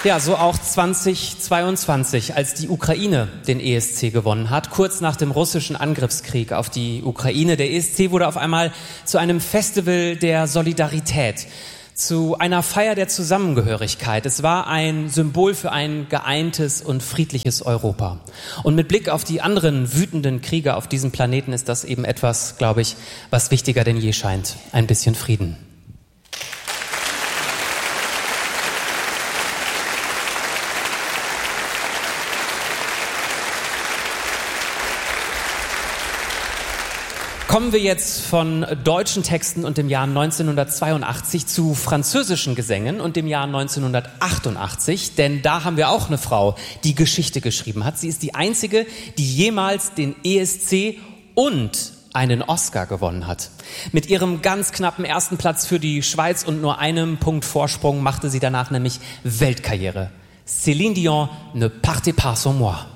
Ja, so auch 2022, als die Ukraine den ESC gewonnen hat, kurz nach dem russischen Angriffskrieg auf die Ukraine. Der ESC wurde auf einmal zu einem Festival der Solidarität, zu einer Feier der Zusammengehörigkeit. Es war ein Symbol für ein geeintes und friedliches Europa. Und mit Blick auf die anderen wütenden Kriege auf diesem Planeten ist das eben etwas, glaube ich, was wichtiger denn je scheint. Ein bisschen Frieden. Kommen wir jetzt von deutschen Texten und dem Jahr 1982 zu französischen Gesängen und dem Jahr 1988, denn da haben wir auch eine Frau, die Geschichte geschrieben hat. Sie ist die einzige, die jemals den ESC und einen Oscar gewonnen hat. Mit ihrem ganz knappen ersten Platz für die Schweiz und nur einem Punkt Vorsprung machte sie danach nämlich Weltkarriere. Céline Dion, Ne partez pas sans moi.